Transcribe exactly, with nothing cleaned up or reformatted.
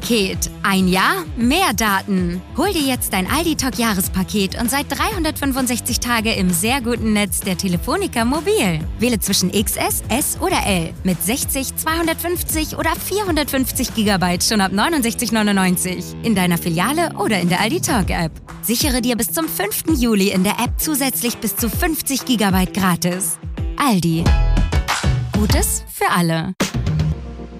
Paket. Ein Jahr, mehr Daten. Hol dir jetzt dein Aldi Talk Jahrespaket und sei dreihundertfünfundsechzig Tage im sehr guten Netz der Telefonica Mobil. Wähle zwischen X S, S oder L mit sechzig, zweihundertfünfzig oder vierhundertfünfzig Gigabyte schon ab neunundsechzig neunundneunzig in deiner Filiale oder in der Aldi Talk App. Sichere dir bis zum fünften Juli in der App zusätzlich bis zu fünfzig Gigabyte gratis. Aldi. Gutes für alle.